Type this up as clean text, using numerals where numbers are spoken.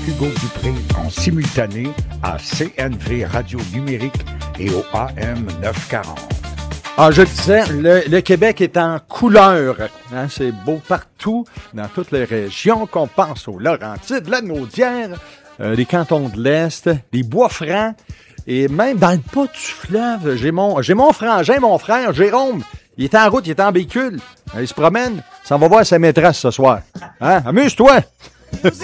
Hugo Dupré en simultané à CNV Radio Numérique et au AM 940. Ah, je disais, le Québec est en couleur. Hein, c'est beau partout, dans toutes les régions, qu'on pense aux Laurentides, la Naudière, les cantons de l'Est, les Bois-Francs, et même dans le pas du fleuve, j'ai mon frangin, mon frère, Jérôme. Il est en route, il est en véhicule. Il se promène, s'en va voir sa maîtresse ce soir. Hein? Amuse-toi!